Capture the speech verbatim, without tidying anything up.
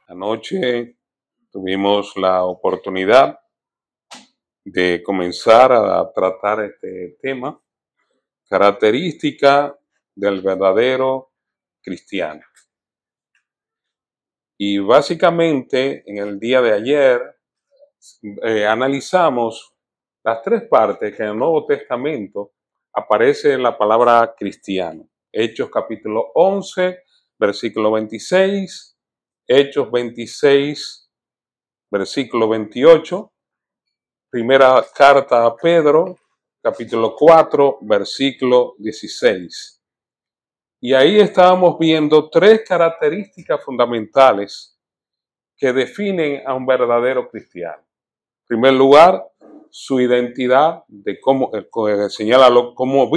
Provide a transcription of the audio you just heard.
Anoche tuvimos la oportunidad de comenzar a tratar este tema, característica del verdadero cristiano. Y básicamente en el día de ayer eh, analizamos las tres partes que en el Nuevo Testamento aparece la palabra cristiano. Hechos capítulo once, versículo veintiséis, Hechos veintiséis, versículo veintiocho, primera carta a Pedro, capítulo cuatro, versículo dieciséis. Y ahí estábamos viendo tres características fundamentales que definen a un verdadero cristiano. En primer lugar, su identidad, de cómo, eh, señala cómo vive.